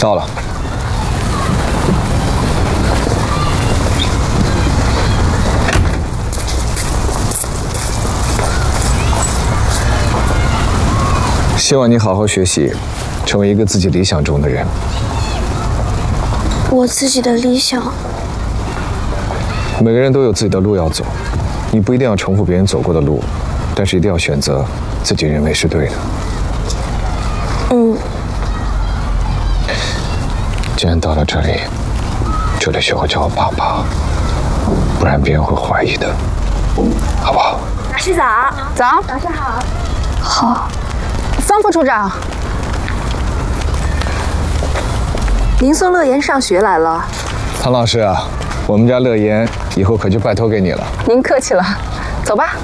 到了。希望你好好学习，成为一个自己理想中的人。 我自己的理想。 每个人都有自己的路要走，你不一定要重复别人走过的路，但是一定要选择自己认为是对的。既然到了这里，就得学会叫我爸爸，不然别人会怀疑的，好不好？ 老师早。 早， 老师好。 好。方副处长， 您送乐言上学来了。 唐老师啊，我们家乐言以后可就拜托给你了。 您客气了，走吧。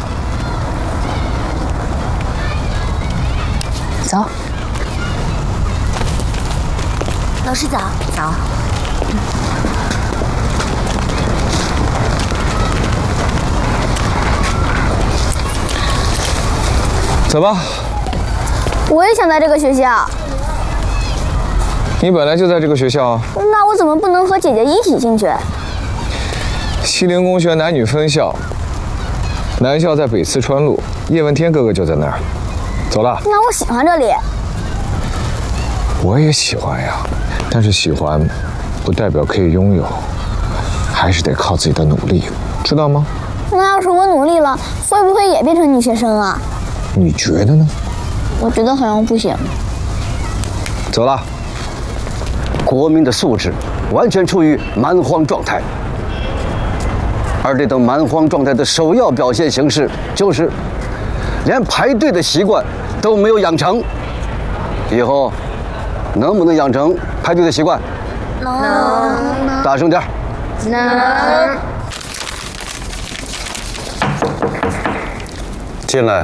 走。 老师早。 早。 走吧。 我也想在这个学校。 你本来就在这个学校， 那我怎么不能和姐姐一起进去？ 西陵公学男女分校，男校在北四川路，叶问天哥哥就在那儿。走了。 那我喜欢这里。 我也喜欢呀，但是喜欢不代表可以拥有，还是得靠自己的努力，知道吗？ 那要是我努力了，会不会也变成女学生啊？ 你觉得呢？ 我觉得好像不行。 走了。 国民的素质完全处于蛮荒状态，而这种蛮荒状态的首要表现形式就是连排队的习惯都没有养成。以后能不能养成排队的习惯？ 能。 大声点。 能。 进来。